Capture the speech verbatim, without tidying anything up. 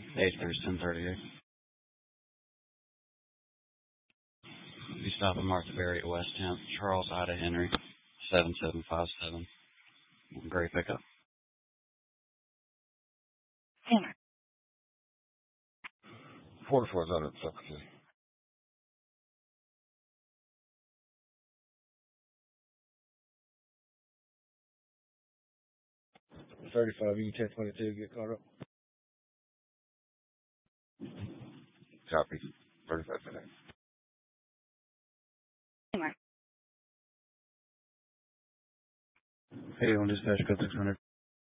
eighty-three is ten thirty-eight. You stop at Martha Berry at West tenth, Charles Ida Henry, seven seven five seven. Gray pickup. Henry. forty-four is under Secretary. thirty-five, you can ten twenty-two, get caught up. Copy. thirty-five today. Henry. Hey, on dispatch code six hundred.